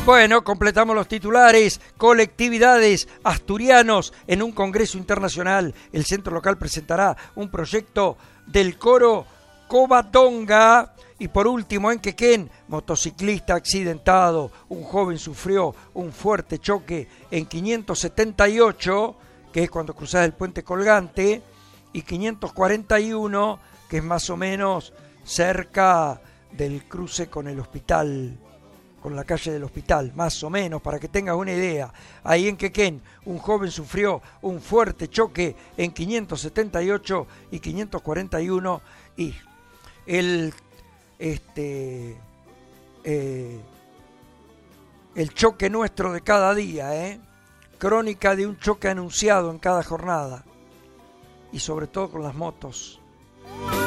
Bueno, completamos los titulares. Colectividades, asturianos en un congreso internacional. El centro local presentará un proyecto del coro Covadonga. Y por último, en Quequén, motociclista accidentado. Un joven sufrió un fuerte choque en 578, que es cuando cruzás el puente colgante, y 541, que es más o menos cerca del cruce con el hospital, con la calle del hospital, más o menos, para que tengas una idea. Ahí en Quequén, un joven sufrió un fuerte choque en 578 y 541, y el choque nuestro de cada día, crónica de un choque anunciado en cada jornada, y sobre todo con las motos.